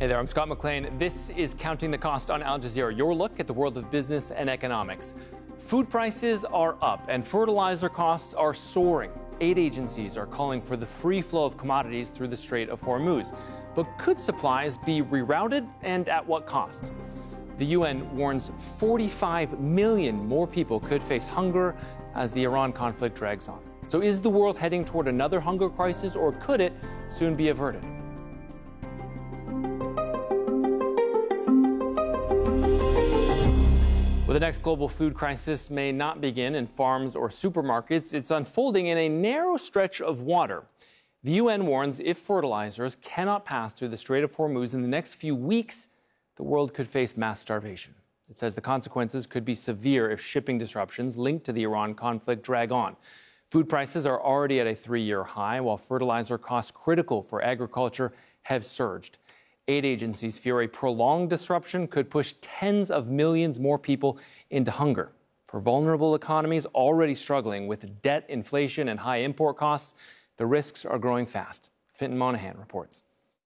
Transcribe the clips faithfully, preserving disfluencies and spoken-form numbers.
Hey there, I'm Scott McLean. This is Counting the Cost on Al Jazeera, your look at the world of business and economics. Food prices are up and fertilizer costs are soaring. Aid agencies are calling for the free flow of commodities through the Strait of Hormuz. But could supplies be rerouted, and at what cost? The U N warns forty-five million more people could face hunger as the Iran conflict drags on. So is the world heading toward another hunger crisis, or could it soon be averted? Well, the next global food crisis may not begin in farms or supermarkets. It's unfolding in a narrow stretch of water. The U N warns if fertilizers cannot pass through the Strait of Hormuz in the next few weeks, the world could face mass starvation. It says the consequences could be severe if shipping disruptions linked to the Iran conflict drag on. Food prices are already at a three-year high, while fertilizer costs critical for agriculture have surged. Aid agencies fear a prolonged disruption could push tens of millions more people into hunger. For vulnerable economies already struggling with debt, inflation, and high import costs, the risks are growing fast. Fintan Monahan reports.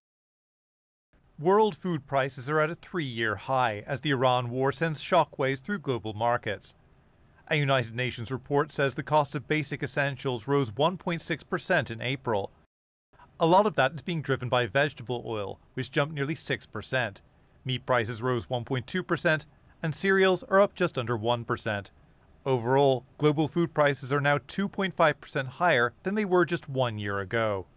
World food prices are at a three-year high as the Iran war sends shockwaves through global markets. A United Nations report says the cost of basic essentials rose one point six percent in April. A lot of that is being driven by vegetable oil, which jumped nearly six percent. Meat prices rose one point two percent, and cereals are up just under one percent. Overall, global food prices are now two point five percent higher than they were just one year ago.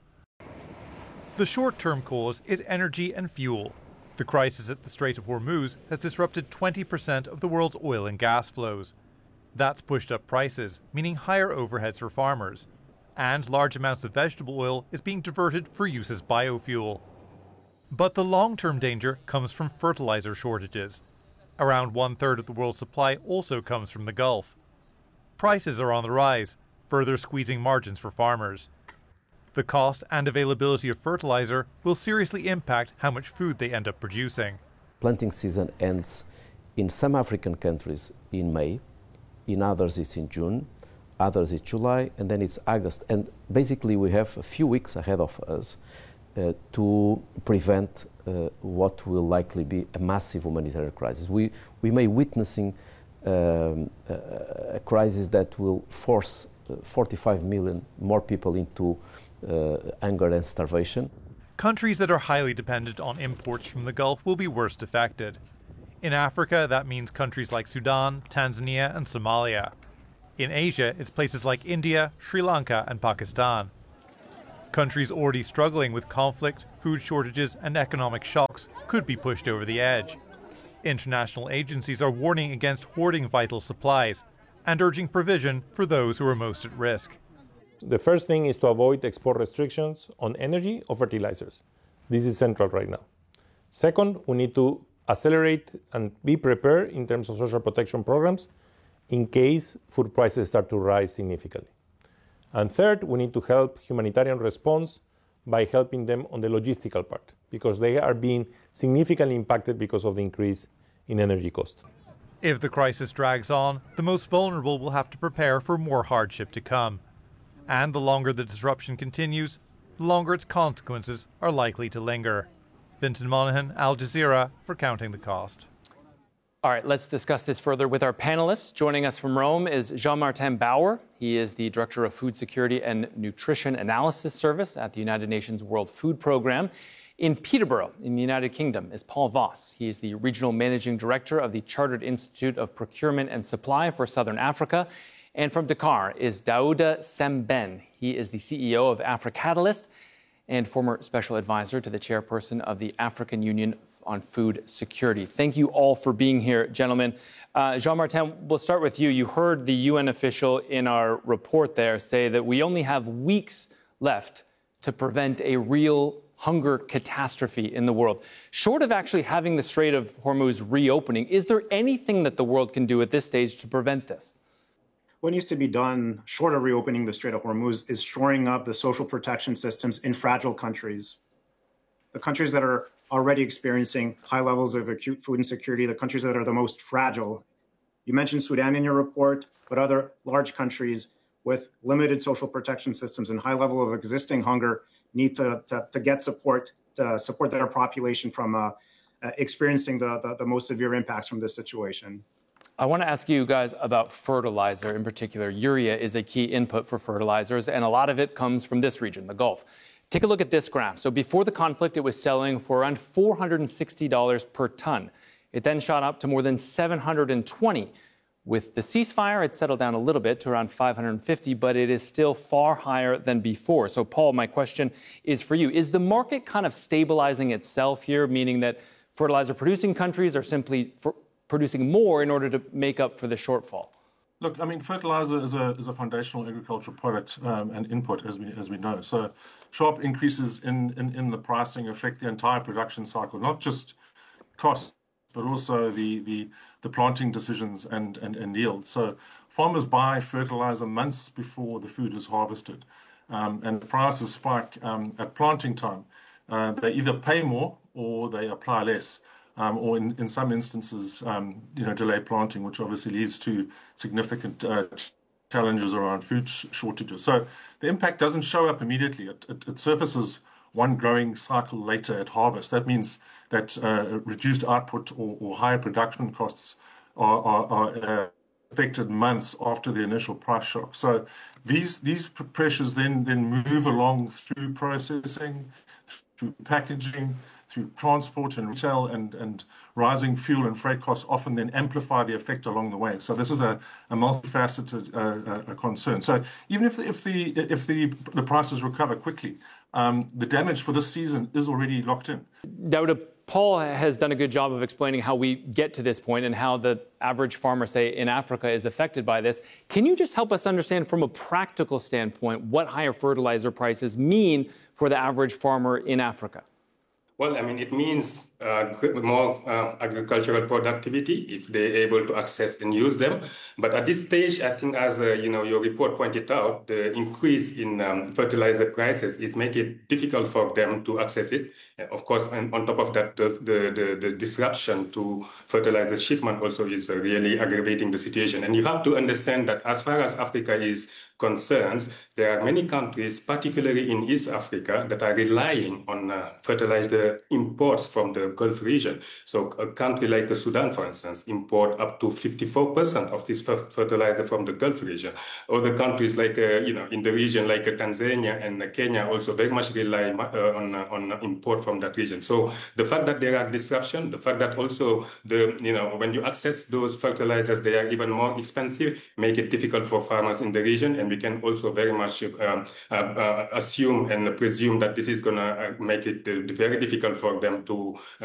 The short-term cause is energy and fuel. The crisis at the Strait of Hormuz has disrupted twenty percent of the world's oil and gas flows. That's pushed up prices, meaning higher overheads for farmers. And large amounts of vegetable oil is being diverted for use as biofuel. But the long-term danger comes from fertilizer shortages. Around one-third of the world's supply also comes from the Gulf. Prices are on the rise, further squeezing margins for farmers. The cost and availability of fertilizer will seriously impact how much food they end up producing. Planting season ends in some African countries in May, in others it's in June, others it's July, and then it's August. And basically we have a few weeks ahead of us uh, to prevent uh, what will likely be a massive humanitarian crisis. We, we may witnessing um, a, a crisis that will force uh, forty-five million more people into uh, hunger and starvation. Countries that are highly dependent on imports from the Gulf will be worst affected. In Africa, that means countries like Sudan, Tanzania, and Somalia. In Asia, it's places like India, Sri Lanka, and Pakistan. Countries already struggling with conflict, food shortages, and economic shocks could be pushed over the edge. International agencies are warning against hoarding vital supplies and urging provision for those who are most at risk. The first thing is to avoid export restrictions on energy or fertilizers. This is central right now. Second, we need to accelerate and be prepared in terms of social protection programs in case food prices start to rise significantly. And third, we need to help humanitarian response by helping them on the logistical part, because they are being significantly impacted because of the increase in energy cost. If the crisis drags on, the most vulnerable will have to prepare for more hardship to come. And the longer the disruption continues, the longer its consequences are likely to linger. Fintan Monahan, Al Jazeera, for Counting the Cost. All right, let's discuss this further with our panelists. Joining us from Rome is Jean-Martin Bauer. He is the Director of Food Security and Nutrition Analysis Service at the United Nations World Food Programme. In Peterborough, in the United Kingdom, is Paul Voss. He is the Regional Managing Director of the Chartered Institute of Procurement and Supply for Southern Africa. And from Dakar is Daouda Sembène. He is the C E O of AfriCatalyst and former special advisor to the chairperson of the African Union on Food Security. Thank you all for being here, gentlemen. Uh, Jean-Martin, we'll start with you. You heard the U N official in our report there say that we only have weeks left to prevent a real hunger catastrophe in the world. Short of actually having the Strait of Hormuz reopening, is there anything that the world can do at this stage to prevent this? What needs to be done, short of reopening the Strait of Hormuz, is shoring up the social protection systems in fragile countries. The countries that are already experiencing high levels of acute food insecurity, the countries that are the most fragile. You mentioned Sudan in your report, but other large countries with limited social protection systems and high level of existing hunger need to, to, to get support uh, support their population from uh, uh, experiencing the, the, the most severe impacts from this situation. I want to ask you guys about fertilizer in particular. Urea is a key input for fertilizers, and a lot of it comes from this region, the Gulf. Take a look at this graph. So before the conflict, it was selling for around four hundred sixty dollars per ton. It then shot up to more than seven hundred twenty dollars. With the ceasefire, it settled down a little bit to around five hundred fifty dollars, but it is still far higher than before. So, Paul, my question is for you. Is the market kind of stabilizing itself here, meaning that fertilizer-producing countries are simply for producing more in order to make up for the shortfall? Look, I mean, fertilizer is a is a foundational agricultural product um, and input, as we as we know. So, sharp increases in, in in the pricing affect the entire production cycle, not just costs, but also the the the planting decisions and and, and yield. So, farmers buy fertilizer months before the food is harvested, um, and the prices spike um, at planting time. Uh, they either pay more or they apply less. Um, or in, in some instances, um, you know, delay planting, which obviously leads to significant uh, challenges around food sh- shortages. So the impact doesn't show up immediately. It, it, it surfaces one growing cycle later at harvest. That means that uh, reduced output or, or higher production costs are, are, are uh, affected months after the initial price shock. So these these pressures then then move along through processing, through packaging, through transport and retail, and, and rising fuel and freight costs often then amplify the effect along the way. So this is a, a multifaceted uh, a concern. So even if the, if the if the the prices recover quickly, um, the damage for this season is already locked in. Dauda, Paul has done a good job of explaining how we get to this point and how the average farmer, say, in Africa is affected by this. Can you just help us understand from a practical standpoint what higher fertilizer prices mean for the average farmer in Africa? Well, I mean, it means uh, more uh, agricultural productivity if they're able to access and use them. But at this stage, I think, as uh, you know, your report pointed out, the increase in um, fertilizer prices is making it difficult for them to access it. Uh, of course, and on top of that, the, the, the, the disruption to fertilizer shipment also is uh, really aggravating the situation. And you have to understand that as far as Africa is concerned, there are many countries, particularly in East Africa, that are relying on uh, fertilizer imports from the Gulf region. So a country like Sudan, for instance, import up to fifty-four percent of this fertilizer from the Gulf region. Other countries like, uh, you know, in the region like uh, Tanzania and uh, Kenya also very much rely uh, on, uh, on import from that region. So the fact that there are disruption, the fact that also, the you know, when you access those fertilizers, they are even more expensive, make it difficult for farmers in the region. And we can also very much um, uh, uh, assume and presume that this is going to uh, make it uh, very difficult for them to